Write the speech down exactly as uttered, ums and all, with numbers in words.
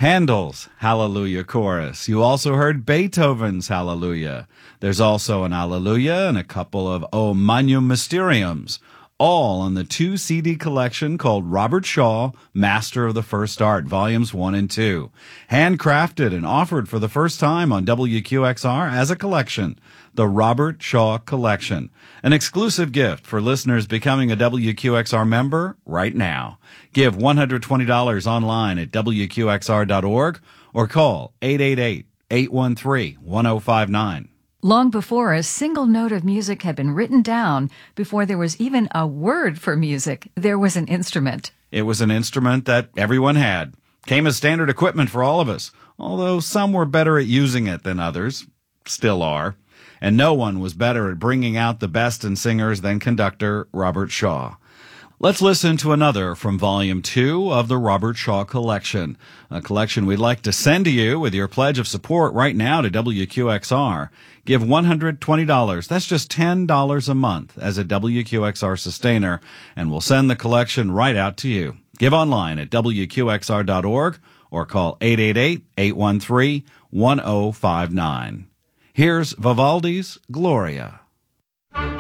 Handel's Hallelujah Chorus. You also heard Beethoven's Hallelujah. There's also an Alleluia and a couple of O Magnum Mysteriums, all on the two C D collection called Robert Shaw, Master of the First Art, Volumes one and two. Handcrafted and offered for the first time on W Q X R as a collection, the Robert Shaw Collection. An exclusive gift for listeners becoming a W Q X R member right now. Give one hundred twenty dollars online at W Q X R dot org or call eight eight eight, eight one three, one zero five nine. Long before a single note of music had been written down, before there was even a word for music, there was an instrument. It was an instrument that everyone had. Came as standard equipment for all of us, although some were better at using it than others. Still are. And no one was better at bringing out the best in singers than conductor Robert Shaw. Let's listen to another from Volume two of the Robert Shaw Collection, a collection we'd like to send to you with your pledge of support right now to W Q X R. Give one hundred twenty dollars, that's just ten dollars a month, as a W Q X R sustainer, and we'll send the collection right out to you. Give online at W Q X R dot org or call eight eight eight, eight one three, one zero five nine. Here's Vivaldi's Gloria.